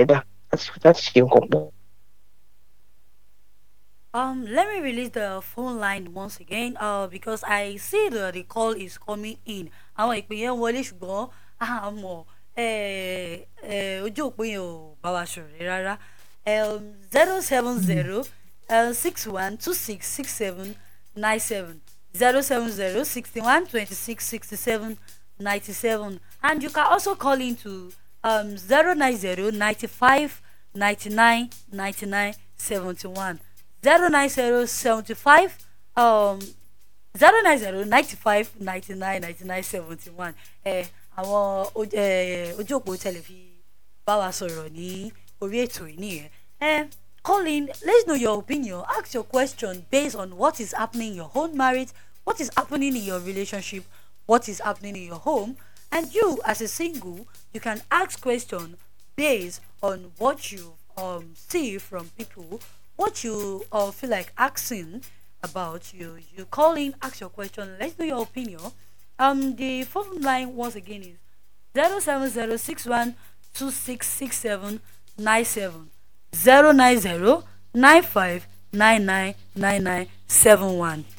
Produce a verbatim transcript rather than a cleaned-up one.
together. That's that's the nǹkan. Um, let me release the phone line once again. Uh, because I see the the call is coming in. Àwọn ìpè yẹn wọlé ṣùgbọ́n àmọ́ eh eh ojú òpó yẹn ò bá wa ṣọ̀rẹ́ rárá. Um, zero seven zero six one two six six seven nine seven zero seven zero sixty one twenty six sixty seven ninety seven, and you can also call into um zero nine zero ninety five ninety nine ninety nine seventy one zero nine zero seventy five um zero nine zero ninety five ninety nine ninety nine seventy one. ẹ àwọn oj- ẹ, ojú òpó tẹlẹ fi bá wa sọ̀rọ̀ ní orí ètò yìí nìyẹn. ẹ call in, let's know your opinion, ask your question based on what is happening in your own marriage, what is happening in your relationship, what is happening in your home. And you as a single, you can ask question based on what you um see from people, what you uh, feel like asking about. You you call in, ask your question, let's know your opinion. Um the phone line once again is zero seven zero six one two six six seven nine seven zero nine zero nine five nine nine nine nine seven one.